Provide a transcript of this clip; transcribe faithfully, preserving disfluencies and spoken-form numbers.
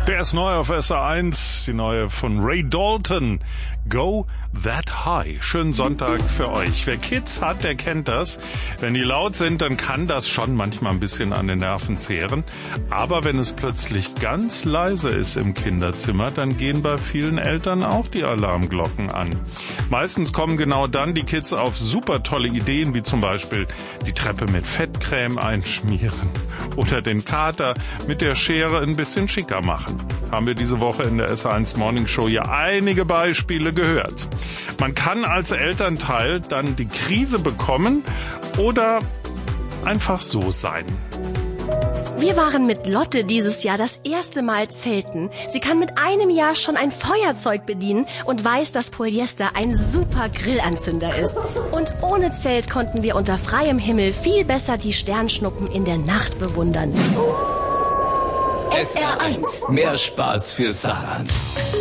Der ist neu auf S R eins, die neue von Ray Dalton. Go That High. Schönen Sonntag für euch. Wer Kids hat, der kennt das. Wenn die laut sind, dann kann das schon manchmal ein bisschen an den Nerven zehren. Aber wenn es plötzlich ganz leise ist im Kinderzimmer, dann gehen bei vielen Eltern auch die Alarmglocken an. Meistens kommen genau dann die Kids auf super tolle Ideen, wie zum Beispiel die Treppe mit Fettcreme einschmieren oder den Kater mit der Schere ein bisschen schicker machen. Haben wir diese Woche in der S R eins Morning Show ja einige Beispiele gehört. Man kann als Elternteil dann die Krise bekommen oder einfach so sein. Wir waren mit Lotte dieses Jahr das erste Mal zelten. Sie kann mit einem Jahr schon ein Feuerzeug bedienen und weiß, dass Polyester ein super Grillanzünder ist. Und ohne Zelt konnten wir unter freiem Himmel viel besser die Sternschnuppen in der Nacht bewundern. S R eins, mehr Spaß für Saarland.